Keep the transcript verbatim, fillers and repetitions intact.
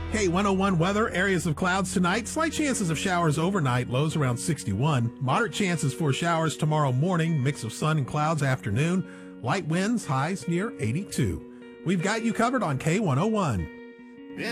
K one oh one weather, areas of clouds tonight, slight chances of showers overnight, lows around sixty-one. Moderate chances for showers tomorrow morning, mix of sun and clouds afternoon. Light winds, highs near eighty-two. We've got you covered on K one oh one.